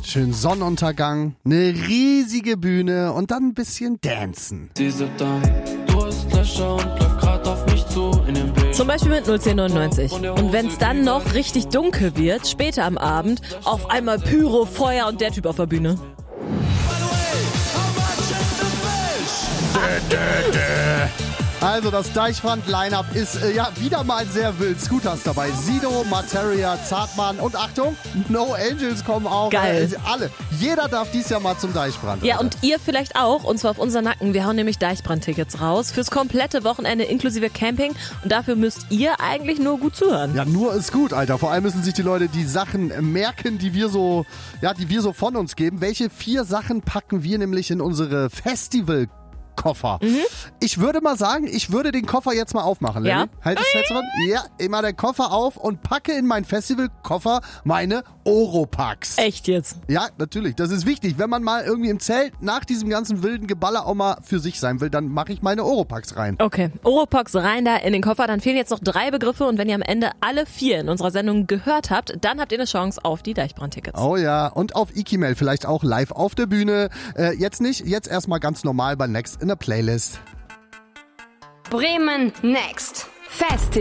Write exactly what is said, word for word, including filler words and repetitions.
schön Sonnenuntergang, eine riesige Bühne und dann ein bisschen Dancen. Diese Dame, du hast Löcher und läuft grad auf mich zu in den Bild. Zum Beispiel mit null zehn neunundneunzig. Und wenn es dann noch richtig dunkel wird, später am Abend, auf einmal Pyro, Feuer und der Typ auf der Bühne. Also das Deichbrand-Line-Up ist äh, ja wieder mal sehr wild. Scooters dabei, Sido, Materia, Zartmann und Achtung, No Angels kommen auch. Geil. Äh, alle. Jeder darf dies Jahr mal zum Deichbrand. Ja, Alter. und ihr vielleicht auch, und zwar auf unseren Nacken. Wir hauen nämlich Deichbrand-Tickets raus fürs komplette Wochenende inklusive Camping. Und dafür müsst ihr eigentlich nur gut zuhören. Ja, nur ist gut, Alter. Vor allem müssen sich die Leute die Sachen merken, die wir so, ja, die wir so von uns geben. Welche vier Sachen packen wir nämlich in unsere Festival Koffer. Mhm. Ich würde mal sagen, ich würde den Koffer jetzt mal aufmachen. Ja. Lenny. Halt das fest dran. Ja, immer den Koffer auf und packe in meinen Festivalkoffer meine Oropax. Echt jetzt? Ja, natürlich. Das ist wichtig. Wenn man mal irgendwie im Zelt nach diesem ganzen wilden Geballer auch mal für sich sein will, dann mache ich meine Oropax rein. Okay, Oropax rein da in den Koffer. Dann fehlen jetzt noch drei Begriffe und wenn ihr am Ende alle vier in unserer Sendung gehört habt, dann habt ihr eine Chance auf die Deichbrand-Tickets. Oh ja, und auf Ikimel vielleicht auch live auf der Bühne. Äh, jetzt nicht, jetzt erstmal ganz normal bei Next in der Playlist. Bremen Next Festival.